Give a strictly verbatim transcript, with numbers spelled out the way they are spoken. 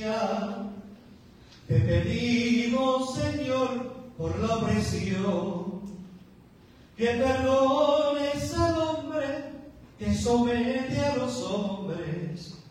justicia. Te pedimos, Señor, por la opresión, que perdones al hombre que somete a los hombres,